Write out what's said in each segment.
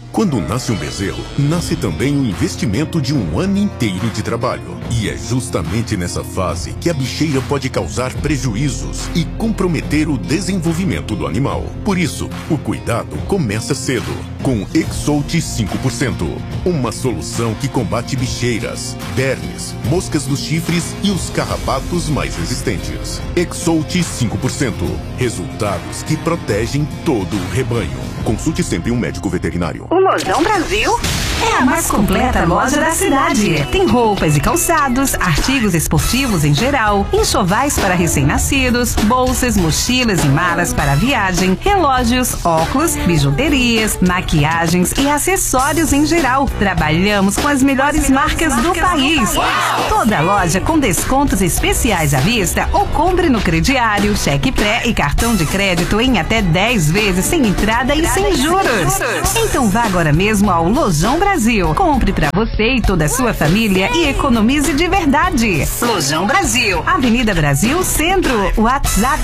Quando nasce um bezerro, nasce também o investimento de um ano inteiro de trabalho. E é justamente nessa fase que a bicheira pode causar prejuízos e comprometer o desenvolvimento do animal. Por isso, o cuidado começa cedo, com Exolt 5%. Uma solução que combate bicheiras, bernes, moscas dos chifres e os carrapatos mais resistentes. Exolt 5%. Resultados que protegem todo o rebanho. Consulte sempre um médico veterinário. O Lojão Brasil é a mais completa loja da cidade. Tem roupas e calçados, artigos esportivos em geral, enxovais para recém-nascidos, bolsas, mochilas e malas para viagem, relógios, óculos, bijuterias, maquiagens e acessórios em geral. Trabalhamos com as melhores marcas do país. Toda loja com descontos especiais à vista ou compre no crediário, cheque pré e cartão de crédito em até 10 vezes sem entrada e sem juros. Então vá agora mesmo ao Lojão Brasil. Compre pra você e toda a sua família e economize de verdade. Lojão Brasil, Avenida Brasil, Centro. WhatsApp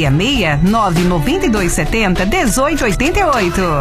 66992701888.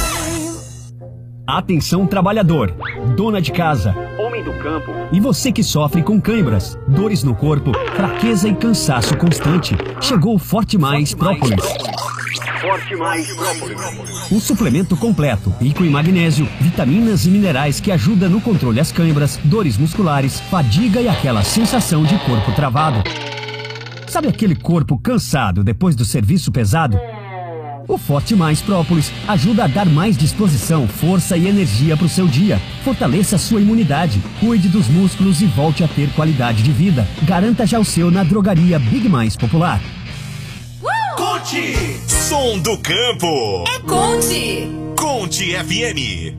Atenção trabalhador, dona de casa, homem do campo e você que sofre com cãibras, dores no corpo, fraqueza e cansaço constante. Chegou o Forte Mais Própolis. Forte Mais Própolis. Um suplemento completo, rico em magnésio, vitaminas e minerais que ajuda no controle das cãibras, dores musculares, fadiga e aquela sensação de corpo travado. Sabe aquele corpo cansado depois do serviço pesado? O Forte Mais Própolis ajuda a dar mais disposição, força e energia para o seu dia. Fortaleça a sua imunidade, cuide dos músculos e volte a ter qualidade de vida. Garanta já o seu na drogaria Big Mais Popular. Conte! Som do campo! É Conte! Conte FM!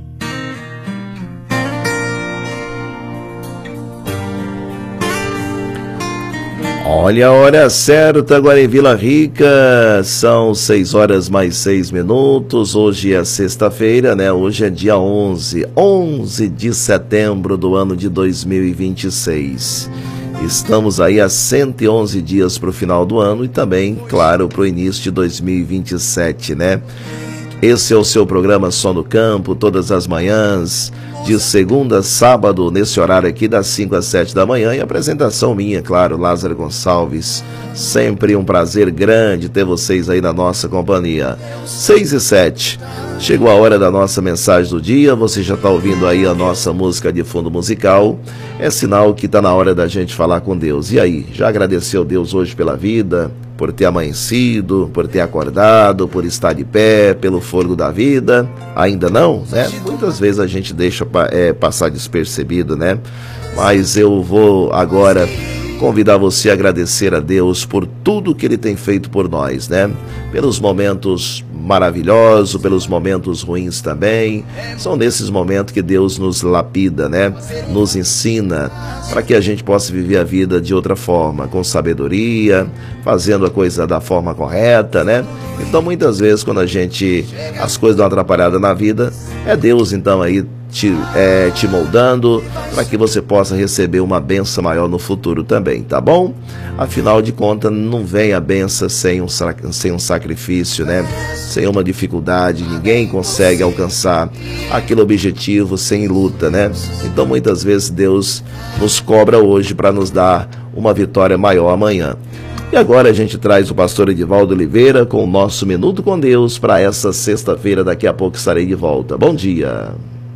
Olha a hora certa agora em Vila Rica, são 6 horas mais 6 minutos, hoje é sexta-feira, né? Hoje é dia 11 de setembro do ano de 2026. Estamos aí a 111 dias para o final do ano e também, claro, para o início de 2027, né? Esse é o seu programa Som do Campo, todas as manhãs, de segunda a sábado, nesse horário aqui, das 5 às 7 da manhã. E a apresentação minha, claro, Lázaro Gonçalves. Sempre um prazer grande ter vocês aí na nossa companhia. 6 e 7. Chegou a hora da nossa mensagem do dia. Você já está ouvindo aí a nossa música de fundo musical. É sinal que está na hora da gente falar com Deus. E aí, já agradeceu Deus hoje pela vida? Por ter amanhecido, por ter acordado, por estar de pé, pelo fôlego da vida? Ainda não, né? Muitas vezes a gente deixa passar despercebido, né? Mas eu vou agora convidar você a agradecer a Deus por tudo que Ele tem feito por nós, né? Pelos momentos maravilhosos, pelos momentos ruins também. São nesses momentos que Deus nos lapida, né? Nos ensina para que a gente possa viver a vida de outra forma, com sabedoria, fazendo a coisa da forma correta, né? Então muitas vezes quando as coisas dão uma atrapalhada na vida, é Deus então aí te moldando para que você possa receber uma bênção maior no futuro também, tá bom? Afinal de contas, não vem a bênção sem um sacrifício, né? Sem uma dificuldade, ninguém consegue alcançar aquele objetivo sem luta, né? Então muitas vezes Deus nos cobra hoje para nos dar uma vitória maior amanhã. E agora a gente traz o pastor Edivaldo Oliveira com o nosso Minuto com Deus para essa sexta-feira. Daqui a pouco estarei de volta. Bom dia!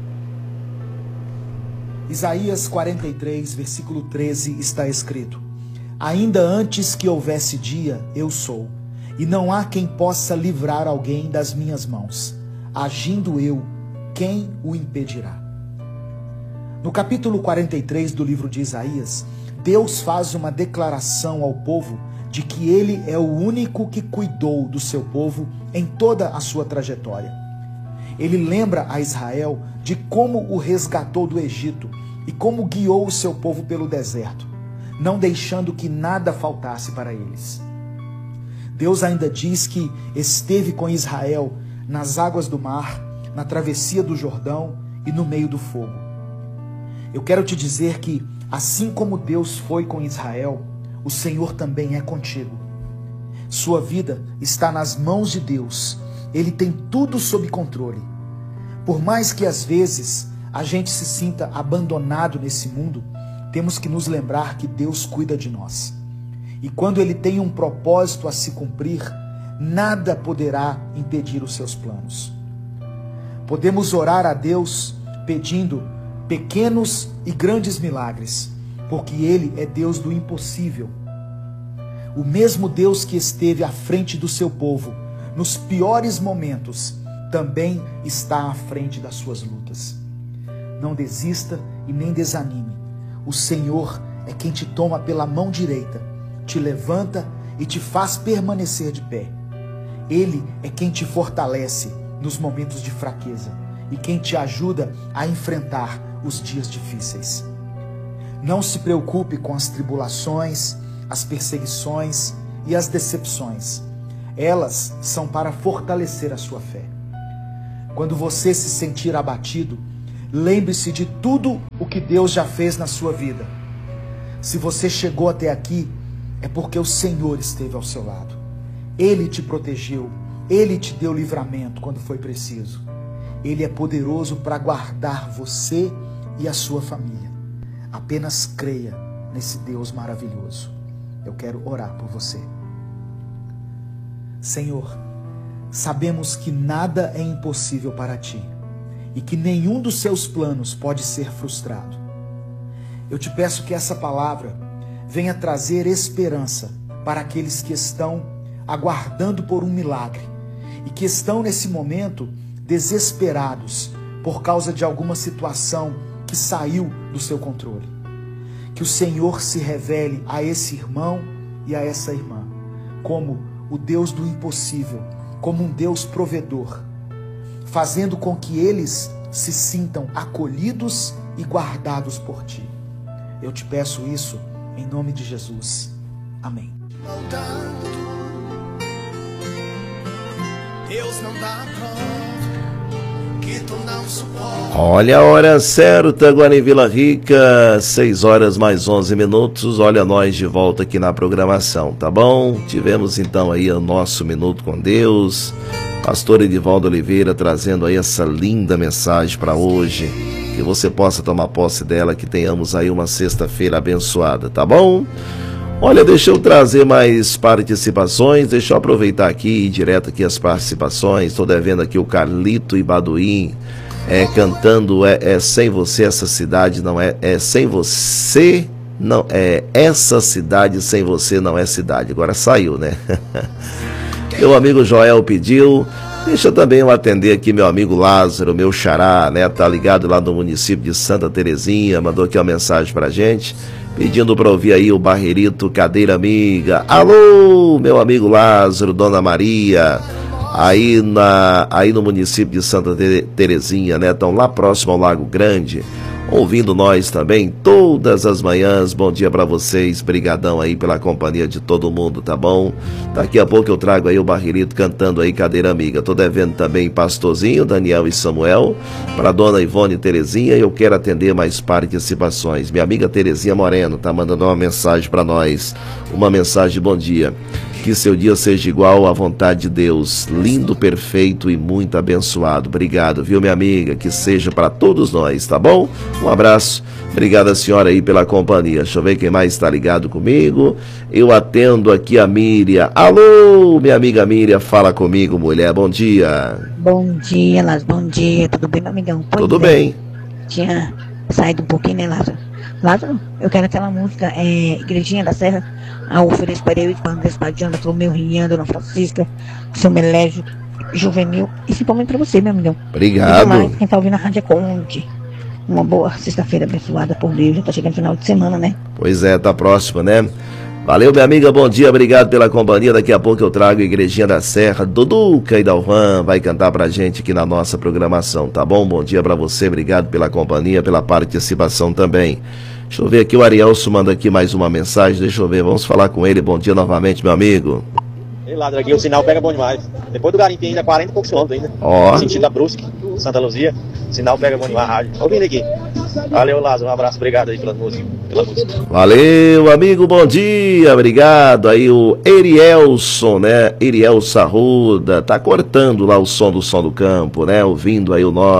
Isaías 43, versículo 13, está escrito: Ainda antes que houvesse dia, eu sou, e não há quem possa livrar alguém das minhas mãos. Agindo eu, quem o impedirá? No capítulo 43 do livro de Isaías, Deus faz uma declaração ao povo de que Ele é o único que cuidou do seu povo em toda a sua trajetória. Ele lembra a Israel de como o resgatou do Egito e como guiou o seu povo pelo deserto, não deixando que nada faltasse para eles. Deus ainda diz que esteve com Israel nas águas do mar, na travessia do Jordão e no meio do fogo. Eu quero te dizer que, assim como Deus foi com Israel, o Senhor também é contigo. Sua vida está nas mãos de Deus. Ele tem tudo sob controle. Por mais que às vezes a gente se sinta abandonado nesse mundo, temos que nos lembrar que Deus cuida de nós. E quando Ele tem um propósito a se cumprir, nada poderá impedir os seus planos. Podemos orar a Deus pedindo pequenos e grandes milagres, porque Ele é Deus do impossível. O mesmo Deus que esteve à frente do seu povo nos piores momentos, também está à frente das suas lutas. Não desista e nem desanime. O Senhor é quem te toma pela mão direita, te levanta e te faz permanecer de pé. Ele é quem te fortalece nos momentos de fraqueza e quem te ajuda a enfrentar os dias difíceis. Não se preocupe com as tribulações, as perseguições e as decepções. Elas são para fortalecer a sua fé. Quando você se sentir abatido, lembre-se de tudo o que Deus já fez na sua vida. Se você chegou até aqui, é porque o Senhor esteve ao seu lado. Ele te protegeu, Ele te deu livramento quando foi preciso. Ele é poderoso para guardar você e a sua família. Apenas creia nesse Deus maravilhoso. Eu quero orar por você. Senhor, sabemos que nada é impossível para Ti e que nenhum dos Seus planos pode ser frustrado. Eu te peço que essa palavra venha trazer esperança para aqueles que estão aguardando por um milagre e que estão nesse momento desesperados por causa de alguma situação que saiu do seu controle. Que o Senhor se revele a esse irmão e a essa irmã como o Deus do impossível, como um Deus provedor, fazendo com que eles se sintam acolhidos e guardados por Ti. Eu te peço isso em nome de Jesus. Amém. Deus não dá prova que tu não suporta. Olha a hora certa, agora em Vila Rica, 6 horas mais 11 minutos. Olha nós de volta aqui na programação, tá bom? Tivemos então aí o nosso Minuto com Deus. Pastor Edivaldo Oliveira trazendo aí essa linda mensagem para hoje. Que você possa tomar posse dela, que tenhamos aí uma sexta-feira abençoada, tá bom? Olha, deixa eu trazer mais participações, deixa eu aproveitar aqui e ir direto aqui as participações. Estou devendo aqui o Carlito e Baduim cantando Sem Você Essa Cidade Não é Sem Você Não é Essa Cidade Sem Você Não é Cidade. Agora saiu, né? Meu amigo Joel pediu. Deixa também eu atender aqui meu amigo Lázaro, meu xará, né? Tá ligado lá no município de Santa Terezinha, mandou aqui uma mensagem pra gente, pedindo pra ouvir aí o Barreirito Cadeira Amiga. Alô, meu amigo Lázaro, Dona Maria, aí no município de Santa Terezinha, né? Estão lá próximo ao Lago Grande, ouvindo nós também todas as manhãs. Bom dia para vocês, brigadão aí pela companhia de todo mundo, tá bom? Daqui a pouco eu trago aí o Barreirito cantando aí Cadeira Amiga. Tô devendo também Pastorzinho, Daniel e Samuel, para Dona Ivone Terezinha, e eu quero atender mais participações. Minha amiga Terezinha Moreno tá mandando uma mensagem para nós, uma mensagem de bom dia. Que seu dia seja igual à vontade de Deus, lindo, perfeito e muito abençoado. Obrigado, viu, minha amiga? Que seja para todos nós, tá bom? Um abraço. Obrigado a senhora aí pela companhia. Deixa eu ver quem mais está ligado comigo. Eu atendo aqui a Miriam. Alô, minha amiga Miriam, fala comigo, mulher. Bom dia. Bom dia, Lázaro. Bom dia. Tudo bem, meu amigão? Tudo bem. Tinha saído um pouquinho, né, Lázaro? Lázaro, eu quero aquela música, Igrejinha da Serra, a ofereço para eu, Espano Despadiana, Flomeu, Rian, Dona Francisca, Seu Melégio, Juvenil, e principalmente para você, meu amigão. Obrigado. Mais, quem tá ouvindo a Rádio Conte. Uma boa sexta-feira abençoada por Deus, já tá chegando no final de semana, né? Pois é, tá próximo, né? Valeu, minha amiga, bom dia, obrigado pela companhia. Daqui a pouco eu trago a Igrejinha da Serra, Duduca e Dalvan vai cantar pra gente aqui na nossa programação, tá bom? Bom dia pra você, obrigado pela companhia, pela participação também. Deixa eu ver aqui, o Arielso manda aqui mais uma mensagem, deixa eu ver, vamos falar com ele. Bom dia novamente, meu amigo. Ei, Lázaro, aqui o sinal pega bom demais. Depois do garimpo ainda, 40 e poucos quilômetros ainda. Ó. Sentido da Brusque, Santa Luzia, o sinal pega bom demais, a rádio. Ouvindo aqui. Valeu, Lázaro, um abraço, obrigado aí pela música. Valeu, amigo, bom dia, obrigado. Aí o Erielson, né? Erielson Arruda, tá cortando lá o som do campo, né? Ouvindo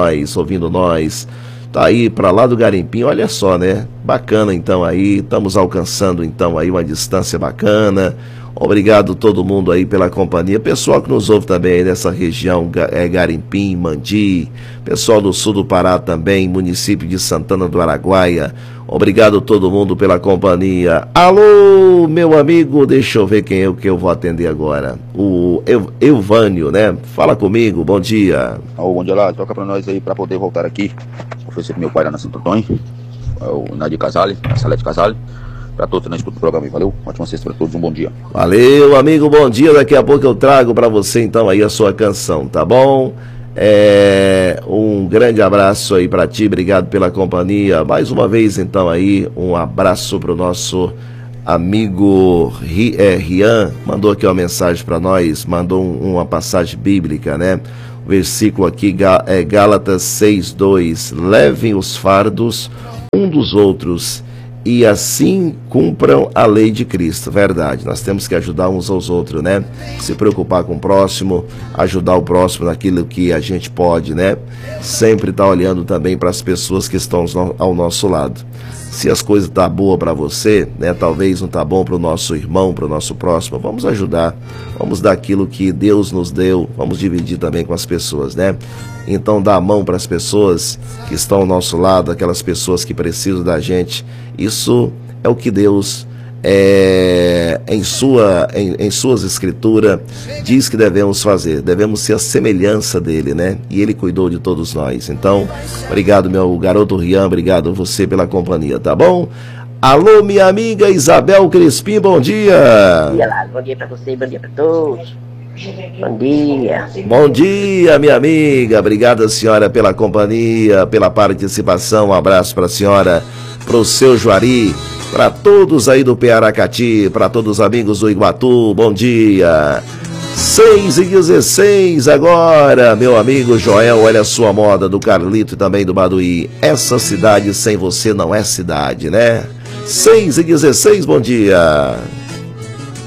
nós. Tá aí pra lá do Garimpim, olha só, né? Bacana então aí, estamos alcançando então aí uma distância bacana. Obrigado todo mundo aí pela companhia, pessoal que nos ouve também aí nessa região, Garimpim, Mandi, pessoal do sul do Pará também, município de Santana do Araguaia. Obrigado todo mundo pela companhia. Alô, meu amigo, deixa eu ver quem é o que eu vou atender agora. O Euvânio, né? Fala comigo, bom dia. Bom dia lá, toca pra nós aí pra poder voltar aqui. Oferecer pro meu pai lá na Santo Antônio, o Nadir Casale, a Salete Casale. Pra todos, na escuta do programa aí, valeu? Ótima sexta pra todos, um bom dia. Valeu, amigo, bom dia. Daqui a pouco eu trago pra você então aí a sua canção, tá bom? Um grande abraço aí pra ti, obrigado pela companhia. Mais uma vez então aí, um abraço pro nosso amigo Rian, mandou aqui uma mensagem pra nós, mandou uma passagem bíblica, né? O versículo aqui, Gálatas 6:2, levem os fardos um dos outros e assim cumpram a lei de Cristo. Verdade, nós temos que ajudar uns aos outros, né? Se preocupar com o próximo, ajudar o próximo naquilo que a gente pode, né? Sempre estar olhando também para as pessoas que estão ao nosso lado. Se as coisas tá boa para você, né? Talvez não tá bom para o nosso irmão, para o nosso próximo. Vamos ajudar, vamos dar aquilo que Deus nos deu, vamos dividir também com as pessoas, né? Então dá a mão para as pessoas que estão ao nosso lado, aquelas pessoas que precisam da gente. Isso é o que Deus, em suas escrituras, diz que devemos fazer. Devemos ser a semelhança dele, né? E ele cuidou de todos nós. Então, obrigado, meu garoto Rian, obrigado você pela companhia, tá bom? Alô, minha amiga Isabel Crispim, bom dia. Bom dia pra você, bom dia pra todos. Bom dia. Bom dia, minha amiga. Obrigado, senhora, pela companhia, pela participação. Um abraço para a senhora, para o seu Juari, para todos aí do Piaracati, para todos os amigos do Iguatu. Bom dia. 6h16 agora, meu amigo Joel, olha a sua moda do Carlito e também do Baduí. Essa cidade sem você não é cidade, né? 6h16, bom dia.